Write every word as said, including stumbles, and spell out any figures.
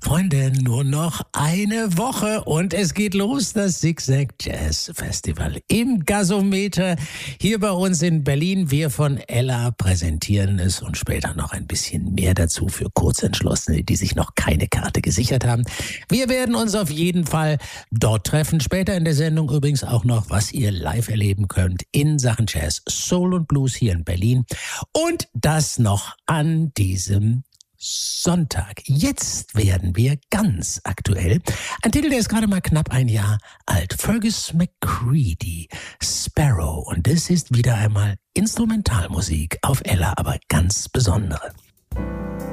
Freunde, nur noch eine Woche und es geht los, das Zigzag Jazz Festival im Gasometer hier bei uns in Berlin. Wir von Ella präsentieren es und später noch ein bisschen mehr dazu für Kurzentschlossene, die sich noch keine Karte gesichert haben. Wir werden uns auf jeden Fall dort treffen. Später in der Sendung übrigens auch noch, was ihr live erleben könnt in Sachen Jazz, Soul und Blues hier in Berlin. Und das noch an diesem Sonntag. Jetzt werden wir ganz aktuell. Ein Titel, der ist gerade mal knapp ein Jahr alt. Fergus McCready, Sparrow. Und das ist wieder einmal Instrumentalmusik auf Ella, aber ganz besondere.